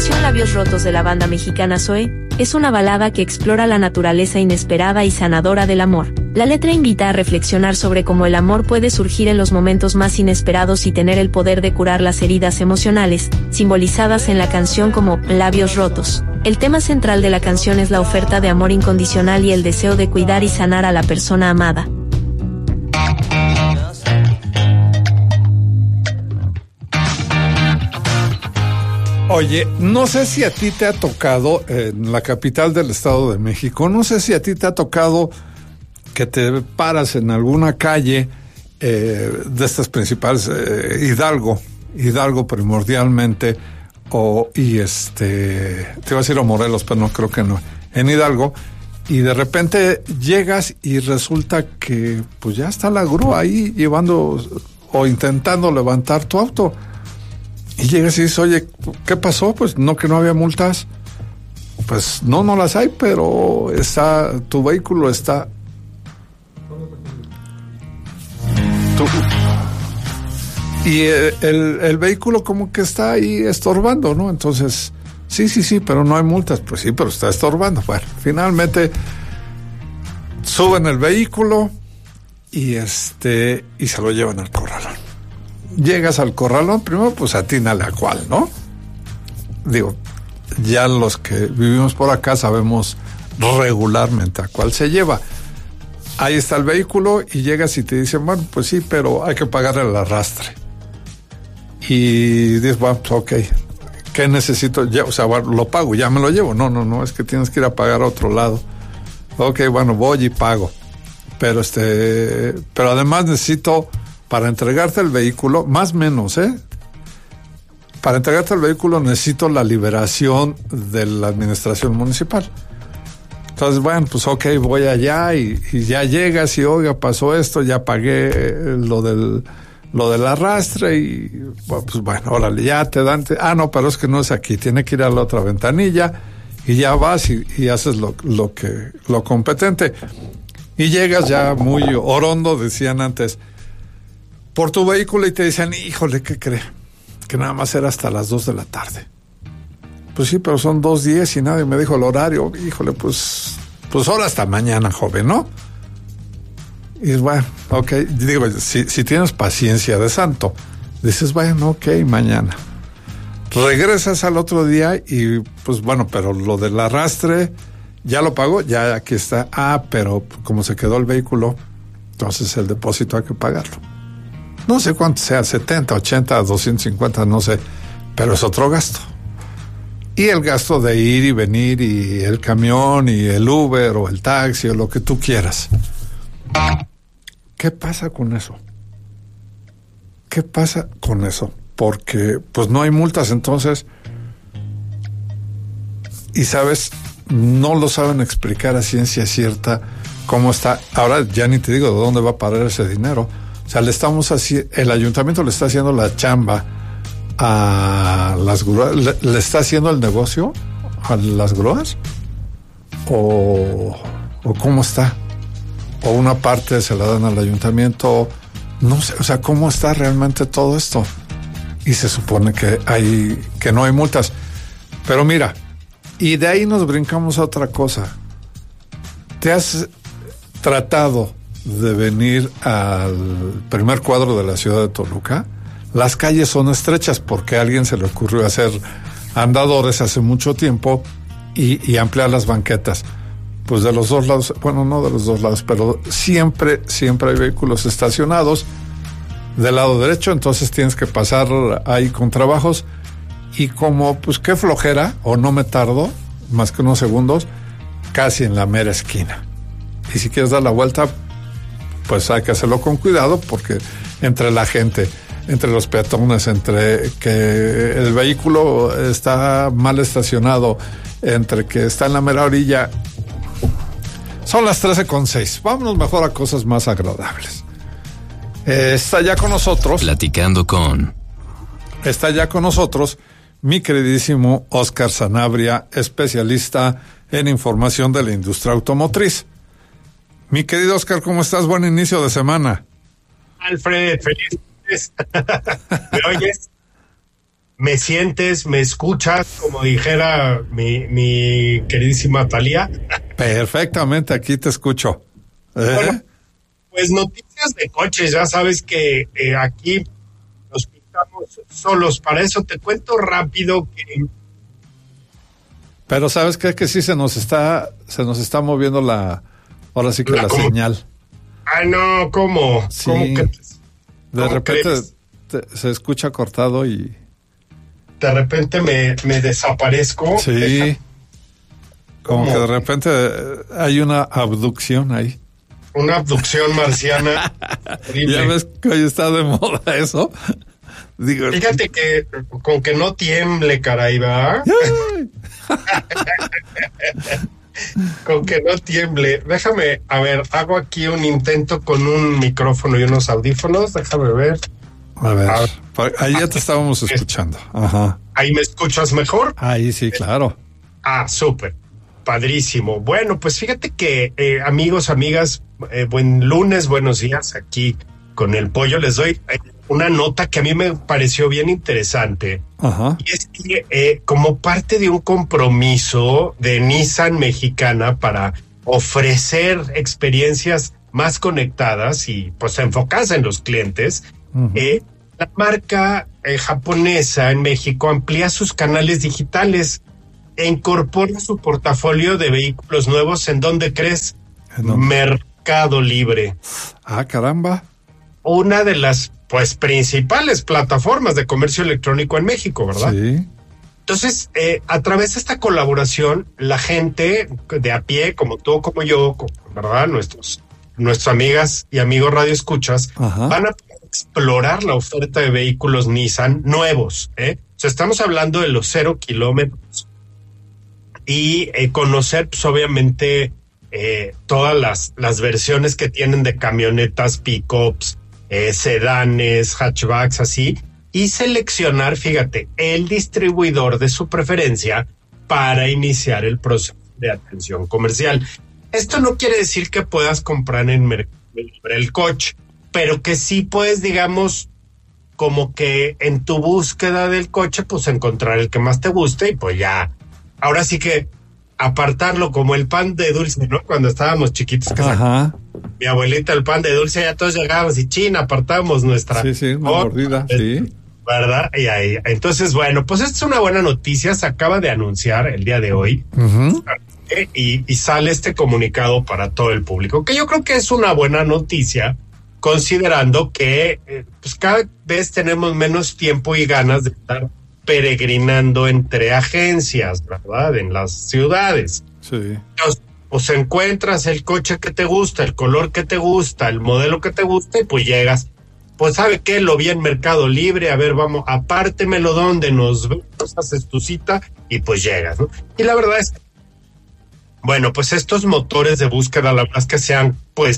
canción Labios Rotos de la banda mexicana Zoe es una balada que explora la naturaleza inesperada y sanadora del amor. La letra invita a reflexionar sobre cómo el amor puede surgir en los momentos más inesperados y tener el poder de curar las heridas emocionales, simbolizadas en la canción como Labios Rotos. El tema central de la canción es la oferta de amor incondicional y el deseo de cuidar y sanar a la persona amada. Oye, no sé si a ti te ha tocado, en la capital del Estado de México, no sé si a ti te ha tocado que te paras en alguna calle de estas principales, Hidalgo primordialmente, te iba a decir Morelos, pero no creo que no, en Hidalgo, y de repente llegas y resulta que pues ya está la grúa ahí llevando o intentando levantar tu auto. Y llegas y dices, oye, ¿qué pasó? Pues no, que no había multas. Pues no las hay, pero tu vehículo está... Y el vehículo como que está ahí estorbando, ¿no? Entonces, sí, pero no hay multas. Pues sí, pero está estorbando. Bueno, finalmente suben el vehículo y se lo llevan al corralón. Llegas al corralón, primero pues atínale a cuál, ¿no? Digo, ya los que vivimos por acá sabemos regularmente a cuál se lleva. Ahí está el vehículo y llegas y te dicen, bueno, pues sí, pero hay que pagar el arrastre. Y dices, bueno, pues ok, ¿qué necesito? Ya, o sea, bueno, lo pago, ya me lo llevo. No, es que tienes que ir a pagar a otro lado. Ok, bueno, voy y pago. Pero además necesito... Para entregarte el vehículo, más o menos, para entregarte el vehículo necesito la liberación de la administración municipal. Entonces, bueno, pues ok, voy allá y ya llegas y, oiga, pasó esto, ya pagué lo del arrastre y, pues bueno, órale, ya te dan... no, pero es que no es aquí, tiene que ir a la otra ventanilla y ya vas y haces lo competente. Y llegas ya muy orondo, decían antes... por tu vehículo y te dicen, híjole, ¿qué cree? Que nada más era hasta las 2 de la tarde. Pues sí, pero son 2:10 y nadie me dijo el horario. Híjole, pues ahora hasta mañana, joven, ¿no? Y es bueno, ok, digo, si tienes paciencia de santo, dices, bueno, ok, mañana. Regresas al otro día y, pues bueno, pero lo del arrastre, ya lo pagó, ya aquí está. Pero como se quedó el vehículo, entonces el depósito hay que pagarlo. No sé cuánto sea, 70, 80, 250, no sé, pero es otro gasto. Y el gasto de ir y venir y el camión y el Uber o el taxi o lo que tú quieras. ¿Qué pasa con eso? Porque pues no hay multas entonces. Y sabes, no lo saben explicar a ciencia cierta cómo está. Ahora ya ni te digo de dónde va a parar ese dinero. O sea, el ayuntamiento le está haciendo la chamba a las grúas, le está haciendo el negocio a las grúas, o cómo está, o una parte se la dan al ayuntamiento, no sé, o sea, cómo está realmente todo esto. Y se supone que no hay multas. Pero mira, y de ahí nos brincamos a otra cosa. ¿Te has tratado de venir al primer cuadro de la ciudad de Toluca? Las calles son estrechas porque a alguien se le ocurrió hacer andadores hace mucho tiempo y ampliar las banquetas. Pues de los dos lados, bueno, no de los dos lados, pero siempre hay vehículos estacionados del lado derecho, entonces tienes que pasar ahí con trabajos y como, pues qué flojera, o no me tardo más que unos segundos, casi en la mera esquina. Y si quieres dar la vuelta, pues hay que hacerlo con cuidado porque entre la gente, entre los peatones, entre que el vehículo está mal estacionado, entre que está en la mera orilla. Son las 13:06. Vámonos mejor a cosas más agradables. Está ya con nosotros. Está ya con nosotros mi queridísimo Óscar Sanabria, especialista en información de la industria automotriz. Mi querido Óscar, ¿cómo estás? Buen inicio de semana. Alfred, feliz. ¿Me oyes? ¿Me sientes, me escuchas, como dijera mi queridísima Talía? Perfectamente, aquí te escucho. Bueno, pues noticias de coches, ya sabes que aquí nos pintamos solos. Para eso te cuento rápido que... Pero ¿sabes qué? Que sí se nos está moviendo ahora sí que la señal. Ay, no, ¿cómo? Sí. ¿Cómo que de repente se escucha cortado y... De repente me desaparezco. Sí. Como que de repente hay una abducción ahí. Una abducción marciana. Ya ves que hoy está de moda eso. Digo, fíjate que con que no tiemble, caray, ¿va? Con que no tiemble. Déjame, a ver, hago aquí un intento con un micrófono y unos audífonos. Déjame ver. A ver. Ahí ya te estábamos escuchando. Ajá. ¿Ahí me escuchas mejor? Ahí sí, claro. Ah, súper. Padrísimo. Bueno, pues fíjate que, amigos, amigas, buen lunes, buenos días. Aquí con el pollo les doy una nota que a mí me pareció bien interesante. Ajá. Y es que como parte de un compromiso de Nissan Mexicana para ofrecer experiencias más conectadas y pues enfocadas en los clientes, la marca japonesa en México amplía sus canales digitales e incorpora su portafolio de vehículos nuevos. ¿En dónde crees? Mercado Libre. Ah, caramba. Una de las pues principales plataformas de comercio electrónico en México, ¿verdad? Sí. Entonces, a través de esta colaboración, la gente de a pie, como tú, como yo, ¿verdad? Nuestras amigas y amigos radioescuchas, van a explorar la oferta de vehículos Nissan nuevos, O sea, estamos hablando de los 0 kilómetros y conocer, pues, obviamente, todas las versiones que tienen de camionetas, pickups, sedanes, hatchbacks, así, y seleccionar, fíjate, el distribuidor de su preferencia para iniciar el proceso de atención comercial. Esto no quiere decir que puedas comprar en Mercado Libre el coche, pero que sí puedes, digamos, como que en tu búsqueda del coche, pues encontrar el que más te guste y pues ya, ahora sí que apartarlo como el pan de dulce, ¿no? Cuando estábamos chiquitos, que mi abuelita el pan de dulce, ya todos llegábamos y apartábamos nuestra... Sí, una mordida, sí. ¿Verdad? Y ahí, entonces, bueno, pues esta es una buena noticia, se acaba de anunciar el día de hoy, y sale este comunicado para todo el público, que yo creo que es una buena noticia, considerando que pues cada vez tenemos menos tiempo y ganas de estar peregrinando entre agencias, ¿verdad? En las ciudades. Sí. Entonces, pues encuentras el coche que te gusta, el color que te gusta, el modelo que te gusta y pues llegas. Pues ¿sabe qué? Lo vi en Mercado Libre, a ver, vamos, apártemelo donde nos vemos, haces tu cita y pues llegas, ¿no? Y la verdad es que, bueno, pues estos motores de búsqueda, la verdad es que se han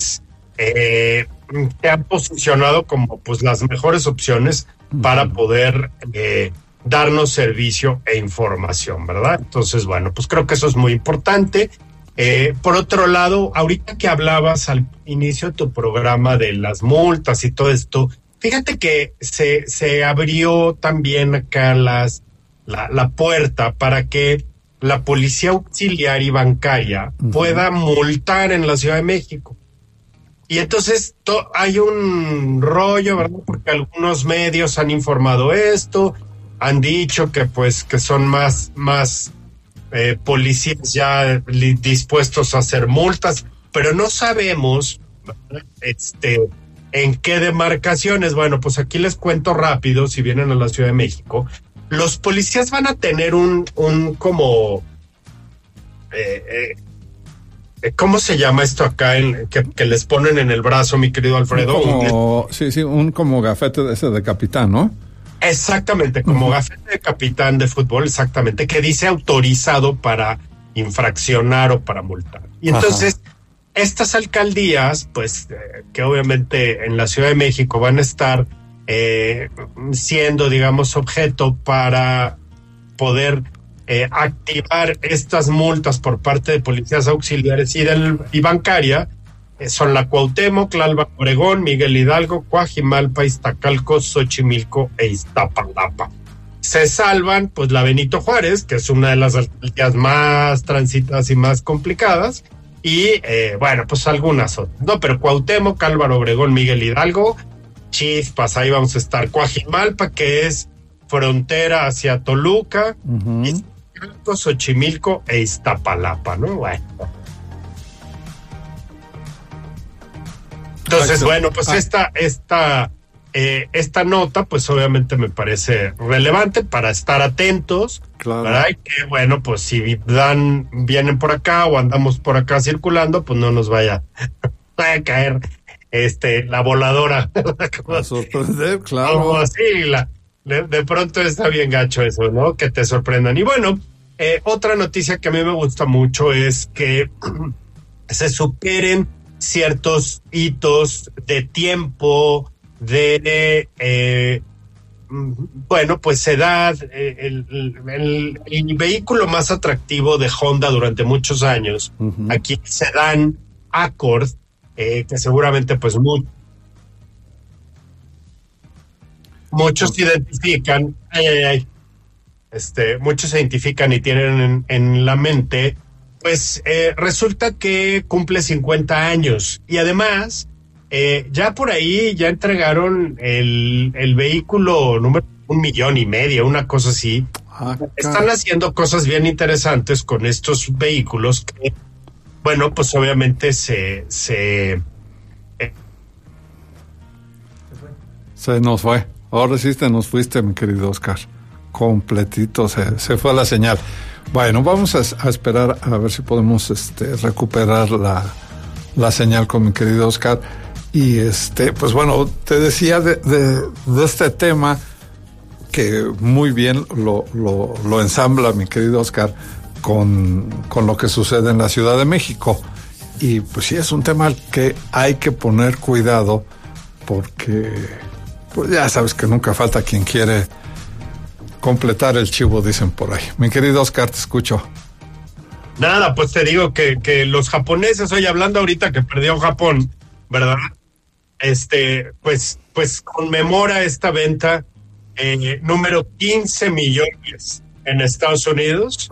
posicionado como pues las mejores opciones para poder darnos servicio e información, ¿verdad? Entonces, bueno, pues creo que eso es muy importante. Por otro lado, ahorita que hablabas al inicio de tu programa de las multas y todo esto, fíjate que se abrió también acá la puerta para que la policía auxiliar y bancaria pueda multar en la Ciudad de México. Y entonces hay un rollo, ¿verdad? Porque algunos medios han informado esto, han dicho que pues que son más policías ya dispuestos a hacer multas, pero no sabemos en qué demarcaciones. Bueno, pues aquí les cuento rápido, si vienen a la Ciudad de México, los policías van a tener un como ¿cómo se llama esto acá que les ponen en el brazo, mi querido Alfredo? Un como gafete ese de capitán, ¿no? Exactamente, como gafete de capitán de fútbol, exactamente, que dice autorizado para infraccionar o para multar. Y entonces, estas alcaldías, pues, que obviamente en la Ciudad de México van a estar siendo, digamos, objeto para poder activar estas multas por parte de policías auxiliares y bancaria, son la Cuauhtémoc, Tlalpan, Obregón, Miguel Hidalgo, Coajimalpa, Iztacalco, Xochimilco e Iztapalapa. se salvan pues la Benito Juárez, que es una de las alcaldías más transitadas y más complicadas, y bueno, pues algunas otras, ¿no? Pero Cuauhtémoc, Álvaro Obregón, Miguel Hidalgo, Chispas, ahí vamos a estar. Coajimalpa, que es frontera hacia Toluca, Xochimilco e Iztapalapa, ¿no? Bueno. Entonces, bueno, pues esta nota, pues obviamente me parece relevante para estar atentos, claro. ¿Verdad? Y que bueno, pues si vienen por acá o andamos por acá circulando, pues no nos vaya a caer la voladora. A sorprender, claro. Como así, de pronto está bien gacho eso, ¿no? Que te sorprendan. Y bueno, otra noticia que a mí me gusta mucho es que se superen ciertos hitos de tiempo, bueno, pues edad. El vehículo más atractivo de Honda durante muchos años, aquí sedán Accord, que seguramente pues muchos identifican, muchos se identifican y tienen en la mente, pues resulta que cumple 50 años y además ya por ahí ya entregaron el vehículo número 1,5 millones, una cosa así. Están haciendo cosas bien interesantes con estos vehículos que, bueno, pues obviamente se nos fue. Ahora sí te nos fuiste, mi querido Oscar. Completito, se fue la señal. Bueno, vamos a esperar a ver si podemos recuperar la señal con mi querido Oscar. Y pues bueno, te decía de este tema que muy bien lo ensambla mi querido Oscar con lo que sucede en la Ciudad de México. Y pues sí, es un tema al que hay que poner cuidado porque pues ya sabes que nunca falta quien quiere completar el chivo, dicen por ahí. Mi querido Oscar, te escucho. Nada, pues te digo que los japoneses, hoy hablando ahorita que perdió Japón, ¿verdad? Pues conmemora esta venta número 15 millones en Estados Unidos.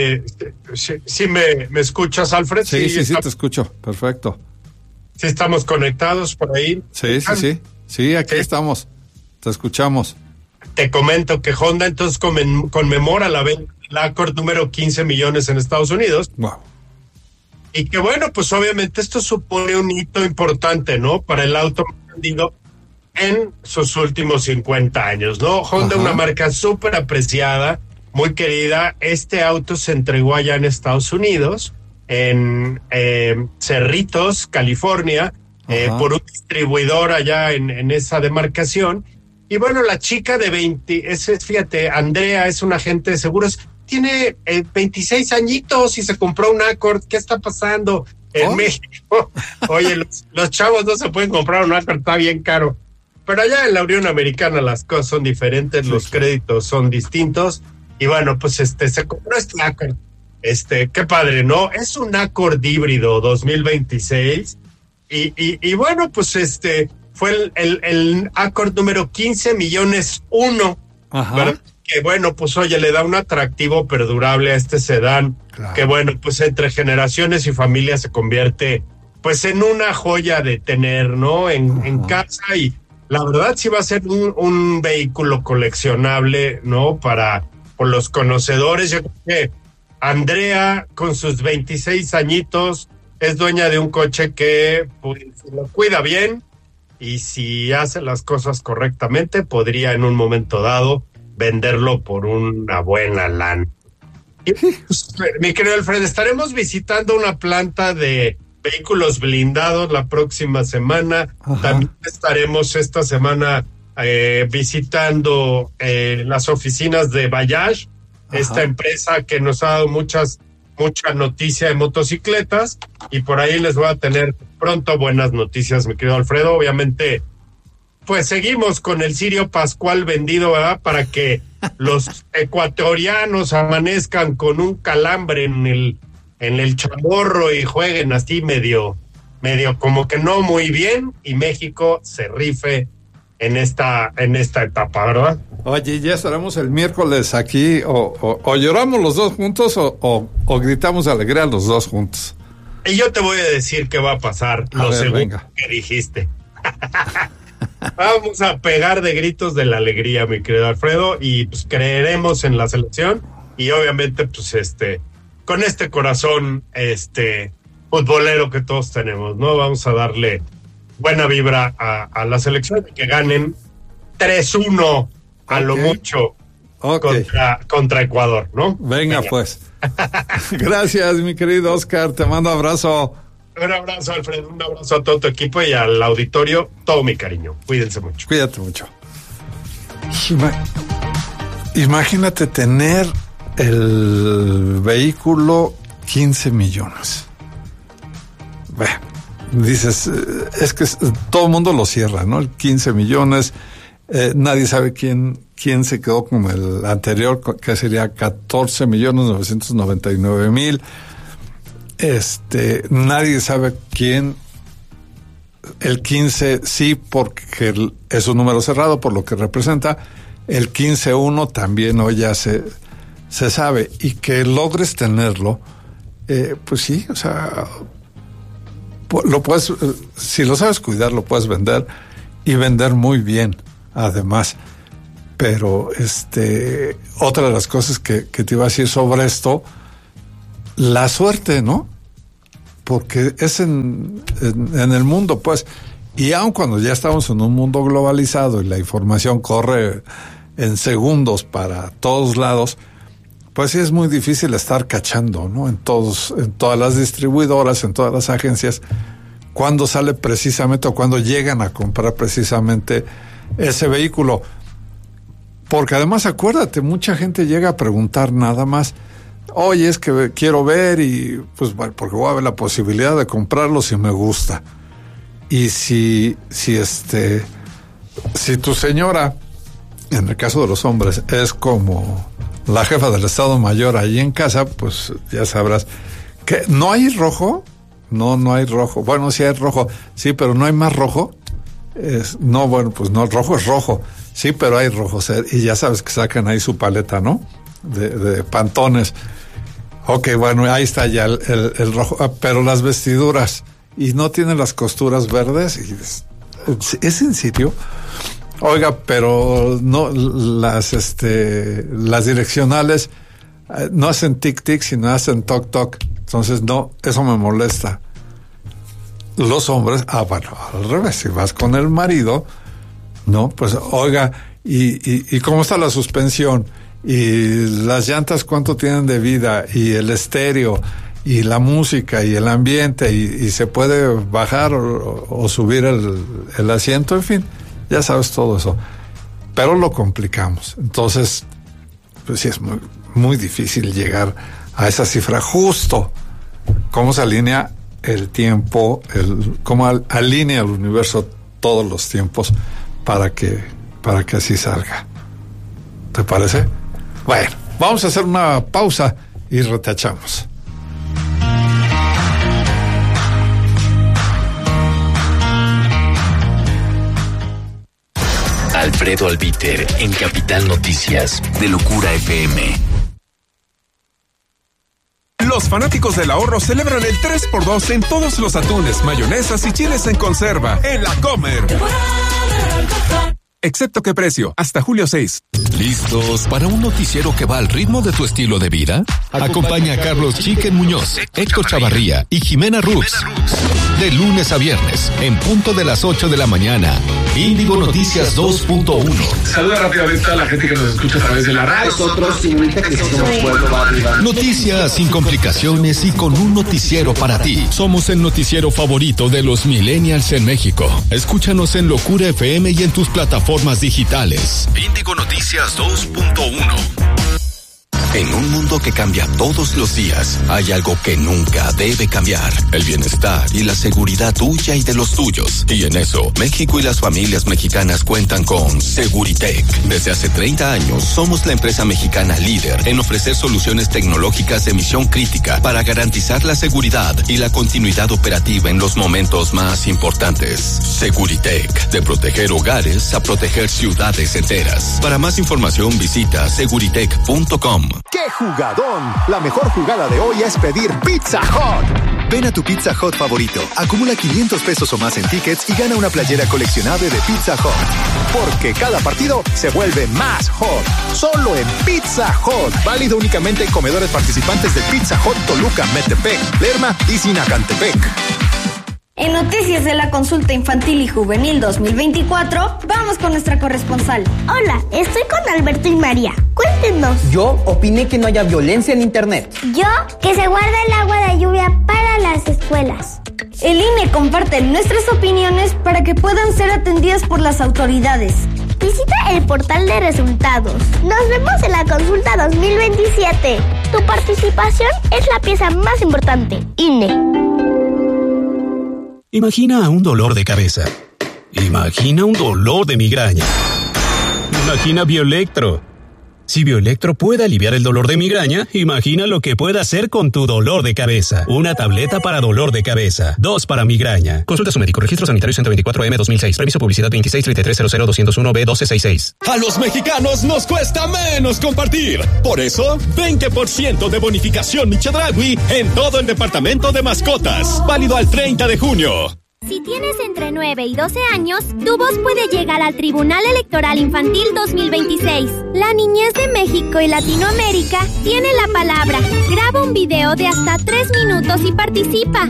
¿Sí me escuchas, Alfred? Sí, te escucho, perfecto. Sí, estamos conectados por ahí. Sí, aquí estamos, te escuchamos. Te comento que Honda entonces conmemora la venta del Accord número 15 millones en Estados Unidos. Wow. Y que bueno, pues obviamente esto supone un hito importante, ¿no? Para el auto vendido en sus últimos 50 años, ¿no? Honda, una marca súper apreciada, muy querida. Este auto se entregó allá en Estados Unidos, en Cerritos, California, por un distribuidor allá en esa demarcación. Y bueno, la chica de 20, fíjate, Andrea es una agente de seguros, tiene 26 añitos y se compró un Accord. ¿Qué está pasando en México? Oye, los chavos no se pueden comprar un Accord, está bien caro. Pero allá en la Unión Americana las cosas son diferentes, los créditos son distintos. Y bueno, pues se compró este Accord. Qué padre, ¿no? Es un Accord híbrido 2026. Y bueno, pues fue el Accord número 15 millones 1, ¿verdad? Que bueno, pues oye, le da un atractivo perdurable a este sedán, claro. Que bueno, pues entre generaciones y familias se convierte pues en una joya de tener, ¿no? En casa, y la verdad sí va a ser un vehículo coleccionable, ¿no? Por los conocedores. Yo creo que Andrea, con sus 26 añitos, es dueña de un coche que pues, lo cuida bien, y si hace las cosas correctamente, podría en un momento dado venderlo por una buena lana. Y, pues, mi querido Alfred, estaremos visitando una planta de vehículos blindados la próxima semana. También estaremos esta semana visitando las oficinas de Bajaj, esta empresa que nos ha dado mucha noticia de motocicletas, y por ahí les voy a tener pronto buenas noticias, mi querido Alfredo. Obviamente, pues seguimos con el Sirio Pascual vendido, ¿verdad? Para que los ecuatorianos amanezcan con un calambre en el chamorro y jueguen así medio como que no muy bien, y México se rife en esta etapa, ¿verdad? Oye, ya estaremos el miércoles aquí, o lloramos los dos juntos o gritamos alegría los dos juntos. Y yo te voy a decir qué va a pasar lo segundo que dijiste. Vamos a pegar de gritos de la alegría, mi querido Alfredo, y pues creeremos en la selección y obviamente pues con este corazón futbolero que todos tenemos, ¿no? Vamos a darle buena vibra a la selección, que ganen 3-1 a lo mucho contra Ecuador, ¿no? Venga. Pues. Gracias, mi querido Oscar, te mando abrazo. Un abrazo, Alfredo, un abrazo a todo tu equipo y al auditorio, todo mi cariño. Cuídense mucho. Cuídate mucho. Imagínate tener el vehículo 15 millones. Bueno, dices, es que todo el mundo lo cierra, ¿no? El 15 millones, nadie sabe quién se quedó con el anterior, que sería 14.999.000. Nadie sabe quién. El 15 sí, porque es un número cerrado, por lo que representa. El 15-1 también hoy ya se sabe. Y que logres tenerlo, pues sí, o sea, lo puedes, si lo sabes cuidar, lo puedes vender y vender muy bien, además. Pero otra de las cosas que te iba a decir sobre esto, la suerte, ¿no? Porque es en el mundo, pues, y aun cuando ya estamos en un mundo globalizado y la información corre en segundos para todos lados, pues sí es muy difícil estar cachando, ¿no? En todas las distribuidoras, en todas las agencias, cuando sale precisamente o cuando llegan a comprar precisamente ese vehículo. Porque además, acuérdate, mucha gente llega a preguntar nada más, oye, es que quiero ver y pues bueno, porque voy a ver la posibilidad de comprarlo si me gusta. Y si tu señora, en el caso de los hombres, es como la jefa del Estado Mayor allí en casa, pues ya sabrás que no hay rojo, no hay rojo. Bueno, sí hay rojo, sí, pero no hay más rojo. Bueno, pues no, el rojo es rojo, sí, pero hay rojos, y ya sabes que sacan ahí su paleta, ¿no? De Pantones. Ok, bueno, ahí está ya el rojo, pero las vestiduras, y no tienen las costuras verdes, y ¿es en serio? Oiga, pero no, las direccionales no hacen tic-tic, sino hacen toc-toc, entonces no, eso me molesta. Los hombres, bueno, al revés, si vas con el marido, no, pues oiga, y ¿cómo está la suspensión? Y las llantas cuánto tienen de vida, y el estéreo, y la música, y el ambiente, y se puede bajar o subir el asiento, en fin, ya sabes todo eso. Pero lo complicamos. Entonces, pues sí, es muy, muy difícil llegar a esa cifra justo. ¿Cómo se alinea el tiempo, cómo alinea el universo todos los tiempos para que así salga? ¿Te parece? Bueno, vamos a hacer una pausa y retachamos. Alfredo Albiter en Capital Noticias de Locura FM. Los fanáticos del ahorro celebran el 3x2 en todos los atunes, mayonesas y chiles en conserva en La Comer. Excepto qué precio, hasta julio 6. ¿Listos para un noticiero que va al ritmo de tu estilo de vida? Acompaña a Carlos Chiquen Muñoz, Héctor Chavarría y Jimena Rux. De lunes a viernes, en punto de las 8 de la mañana. Índigo Noticias 2.1. Saluda rápidamente a la gente que nos escucha a través de la radio. Nosotros, señorita, que somos Pueblo Barrio. Noticias sin complicaciones y con un noticiero para ti. Somos el noticiero favorito de los millennials en México. Escúchanos en Locura FM y en tus plataformas digitales. Índigo Noticias 2.1. En un mundo que cambia todos los días, hay algo que nunca debe cambiar: el bienestar y la seguridad tuya y de los tuyos. Y en eso, México y las familias mexicanas cuentan con Seguritech. Desde hace 30 años, somos la empresa mexicana líder en ofrecer soluciones tecnológicas de misión crítica para garantizar la seguridad y la continuidad operativa en los momentos más importantes. Seguritech, de proteger hogares a proteger ciudades enteras. Para más información, visita seguritech.com. ¡Qué jugadón! La mejor jugada de hoy es pedir Pizza Hut. Ven a tu Pizza Hut favorito, acumula 500 pesos o más en tickets y gana una playera coleccionable de Pizza Hut. Porque cada partido se vuelve más hot. Solo en Pizza Hut. Válido únicamente en comedores participantes de Pizza Hut Toluca, Metepec, Lerma y Sinacantepec. En Noticias de la Consulta Infantil y Juvenil 2024, vamos con nuestra corresponsal. Hola, estoy con Alberto y María. Cuéntenos. Yo opiné que no haya violencia en internet. Yo, que se guarde el agua de lluvia para las escuelas. El INE comparte nuestras opiniones para que puedan ser atendidas por las autoridades. Visita el portal de resultados. Nos vemos en la consulta 2027. Tu participación es la pieza más importante. INE. Imagina un dolor de cabeza. Imagina un dolor de migraña. Imagina Bioelectro. Si Bioelectro puede aliviar el dolor de migraña, imagina lo que puede hacer con tu dolor de cabeza. Una tableta para dolor de cabeza. 2 para migraña. Consulta a su médico. Registro sanitario 124M 2006. Permiso publicidad 2633000201B1266. A los mexicanos nos cuesta menos compartir. Por eso, 20% de bonificación Chedraui en todo el departamento de mascotas. Válido al 30 de junio. Si tienes entre 9 y 12 años, tu voz puede llegar al Tribunal Electoral Infantil 2026. La niñez de México y Latinoamérica tiene la palabra. Graba un video de hasta 3 minutos y participa.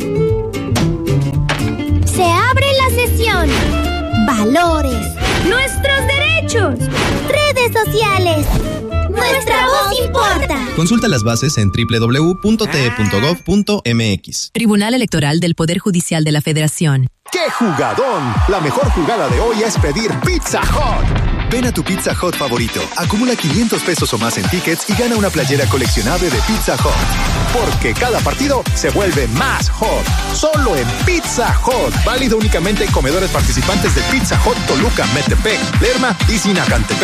Se abre la sesión. Valores. Nuestros derechos. Redes sociales. Nuestra voz importa. Consulta las bases en www.te.gov.mx. Tribunal Electoral del Poder Judicial de la Federación. ¡Qué jugadón! La mejor jugada de hoy es pedir Pizza Hut. Ven a tu Pizza Hut favorito, acumula 500 pesos o más en tickets y gana una playera coleccionable de Pizza Hut. Porque cada partido se vuelve más hot. Solo en Pizza Hut. Válido únicamente en comedores participantes de Pizza Hut Toluca, Metepec, Lerma y Sinacantepec.